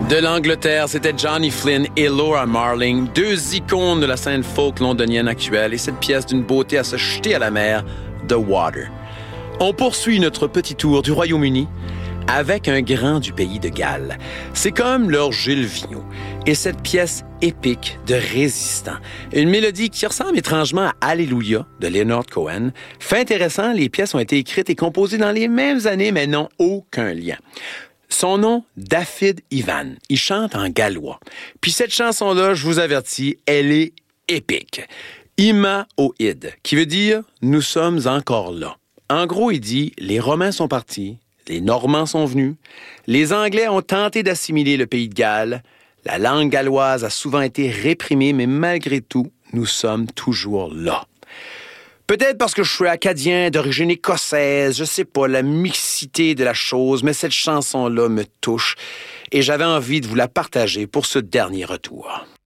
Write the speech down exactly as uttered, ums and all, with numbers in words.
De l'Angleterre, c'était Johnny Flynn et Laura Marling, deux icônes de la scène folk londonienne actuelle, et cette pièce d'une beauté à se jeter à la mer, The Water. On poursuit notre petit tour du Royaume-Uni avec un grand du pays de Galles. C'est comme leur Gilles Vigneault. Et cette pièce épique de résistant. Une mélodie qui ressemble étrangement à Alléluia de Leonard Cohen. Fait intéressant, les pièces ont été écrites et composées dans les mêmes années, mais n'ont aucun lien. Son nom, Dafydd Ivan. Il chante en gallois. Puis cette chanson-là, je vous avertis, elle est épique. Ima Oïd, qui veut dire « Nous sommes encore là ». En gros, il dit « Les Romains sont partis, les Normands sont venus, les Anglais ont tenté d'assimiler le pays de Galles, la langue galloise a souvent été réprimée, mais malgré tout, nous sommes toujours là. » Peut-être parce que je suis acadien, d'origine écossaise, je sais pas, la mixité de la chose, mais cette chanson-là me touche et j'avais envie de vous la partager pour ce dernier retour.